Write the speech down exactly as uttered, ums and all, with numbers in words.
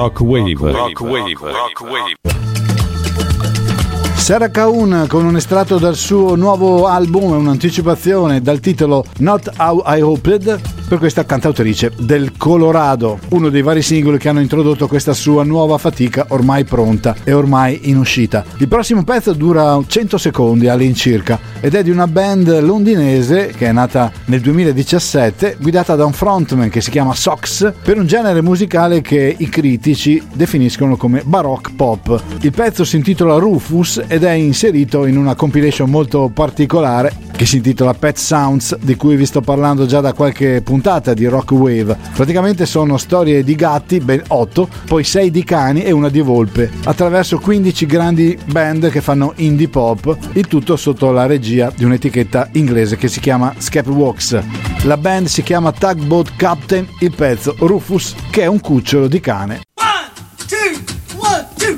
Rock Wave. Rock Wave. Rock Wave. Sarah Kaun con un estratto dal suo nuovo album, un'anticipazione dal titolo Not How I Hoped, per questa cantautrice del Colorado, uno dei vari singoli che hanno introdotto questa sua nuova fatica ormai pronta e ormai in uscita. Il prossimo pezzo dura cento secondi all'incirca ed è di una band londinese che è nata nel duemiladiciassette, guidata da un frontman che si chiama Sox, per un genere musicale che i critici definiscono come baroque pop. Il pezzo si intitola Rufus ed è inserito in una compilation molto particolare che si intitola Pet Sounds, di cui vi sto parlando già da qualche puntata di Rock Wave. Praticamente sono storie di gatti, ben otto, poi sei di cani e una di volpe, attraverso quindici grandi band che fanno indie pop, il tutto sotto la regia di un'etichetta inglese che si chiama Scapworks. La band si chiama Tugboat Captain, il pezzo Rufus, che è un cucciolo di cane. One, two, one.